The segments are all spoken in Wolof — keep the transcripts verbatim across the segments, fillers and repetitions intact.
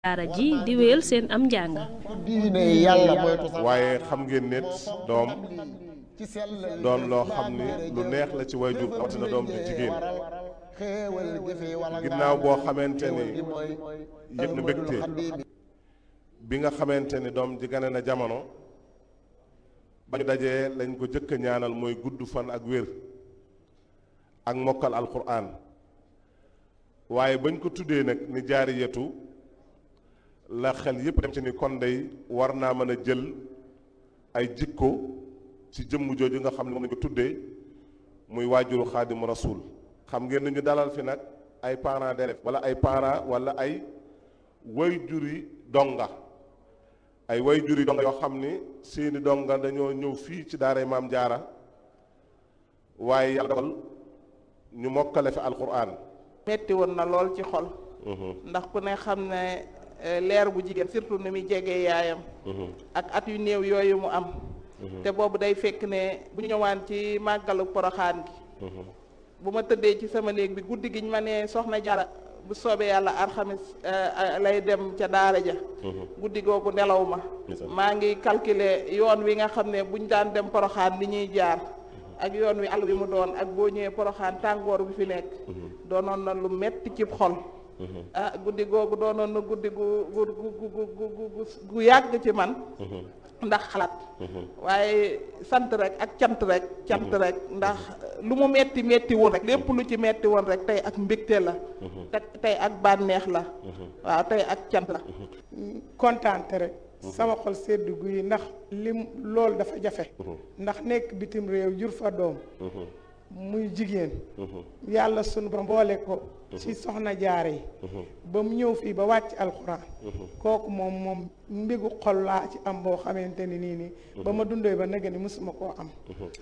daara ji di wéyal seen am njàng. diine yàlla moytu sax waaye xam ngeen nit doom doon loo xam ni lu neex la ci wayjur rawatina doom ju jigéen ginnaaw boo xamante ni yëg na mbégte bi nga xamante ni doom ji gane na jamono ba ñu dajee lañ ko jëkk a ñaanal mooy gudd fan ak wér ak mokkal alquran waaye bañ ko tuddee nag ni jaariyatu la xel yépp dem ci ni kon day war naa mën a jël ay jikko ci jëmm jooju nga xam ne moom lañ ko tuddee muy waajuru xaadimu rasul xam ngeen ni ñu dalal fi nag ay parents d'élèves wala ay parents wala ay wayjuri donga ay wayjuri donga yoo xam ni seeni donga dañoo ñëw fii ci daaray maam jaara waaye yàlla dogal ñu mokkale fi alquran metti woon na lool ci xol ndax ku ne xam ne leer bu jigéen surtout ni muy jegee yaayam ak at yu néew yooyu mu am te boobu day fekk ne bu ñu ñëwaan ci màggalu poroxaan gi bu ma tëddee ci sama néeg bi guddi gi ñu ma ne soxna Jara bu soobee yàlla alxamis lay dem ca daara ja guddi googu nelaw ma maa ngi calculer yoon wi nga xam ne buñ daan dem poroxaan li ñuy jaar ak yoon wi àll bi mu doon ak boo ñëwee poroxaan tàngoor bi fi nekk doonoon na lu metti ci xol ah guddi googu doonoon na guddi gu gu gu gu gu yàgg ci man ndax xalaat waaye sant rek ak cant rek cant rek ndax lu mu metti metti woon rek lépp lu ci metti woon rek tey ak mbégte la te tey ak bànneex la waaw tey ak cant la kontaante rek sama xol sedd guy ndax lim loolu dafa jafe ndax nekk bitim réew jur fa doom muy jigéen yàlla sunu borom boole ko ci soxna jaare yi ba mu ñëw fii ba wàcc alxuraan kooku moom moom mbégu xol laa ci am boo xamante ni nii nii ba ma dundee ba nag ni mësuma koo am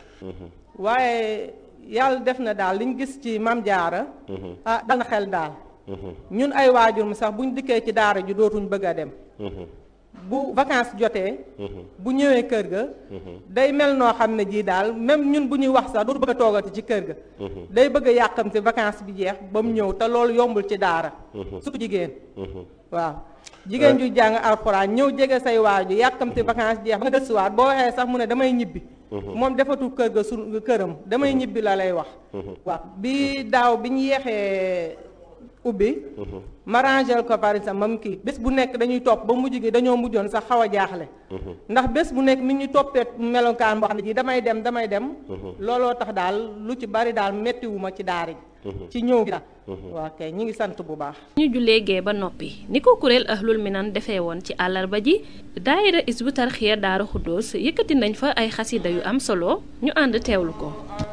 waaye yàlla def na daal liñ gis ci mam jaara ah dal na xel daal ñun ay waajur mu sax buñ dikkee ci daara ji dootuñ bëgg a dem bu vacances jotee bu ñëwee kër ga day mel noo xam ne jii daal même ñun bu ñuy wax sax dootu bëgg a toogati ci kër ga day bëgg a yàqamte vacances bi jeex ba mu ñëw te loolu yombul ci daara surtout jigéen waaw jigéen ju jàng alxuraan ñëw jege say waaju yàqamte vacances jeex ba nga gëstuwaat boo waxee sax mu ne damay ñibbi moom defatu kër ga su këram damay ñibbi la lay wax waaw bi daaw bi ñu yeexee ubbi ma rangel ko par exemple mam kii bés bu nekk dañuy topp ba mujj gi dañoo mujjoon sax xaw a jaaxle ndax bés bu nekk mi ñu toppee melokaan boo xam ne ji damay dem damay dem looloo tax daal lu ci bari daal méttiwuma ci daara ji ci ñëw gi daal waaw kay ñi ngi sant bu baax ñu jullee gee ba noppi ni ko kuréel ahlul minan defee woon ci àllarba ji daayira Hizbut Tarqiyyah Daaru Xuddoos yëkkati nañ fa ay xasida yu am solo ñu ànd teewlu ko